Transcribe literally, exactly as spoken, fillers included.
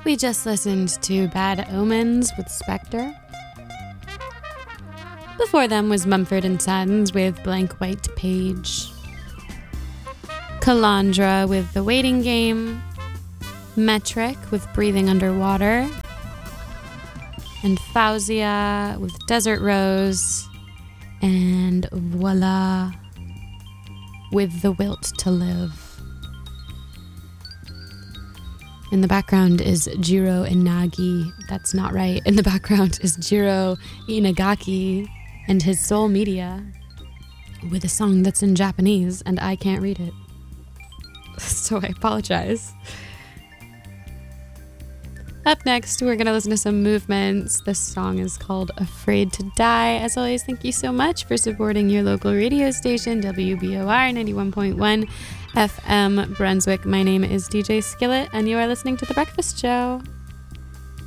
We just listened to Bad Omens with Spectre. Before them was Mumford and Sons with Blank White Page. Calandra with The Waiting Game. Metric with Breathing Underwater. And Fauzia with Desert Rose. And Voila with The Wilt to Live. In the background is Jiro Inagi. That's not right. In the background is Jiro Inagaki and his Soul Media with a song that's in Japanese, and I can't read it. So I apologize. Up next, we're going to listen to some Movements. This song is called Afraid to Die. As always, thank you so much for supporting your local radio station, W B O R ninety-one point one F M Brunswick. My name is D J Skillet, and you are listening to The Breakfast Show.